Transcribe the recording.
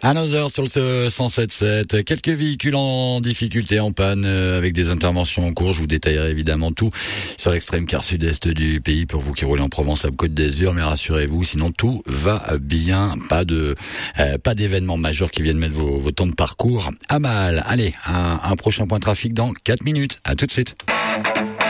Another sur le 107.7. Quelques véhicules en difficulté, en panne, avec des interventions en cours. Je vous détaillerai évidemment tout sur l'extrême quart sud-est du pays pour vous qui roulez en Provence, à Côte d'Azur. Mais rassurez-vous, sinon tout va bien. Pas d'événements majeurs qui viennent mettre vos temps de parcours à mal. Allez, un prochain point de trafic dans 4 minutes. À tout de suite.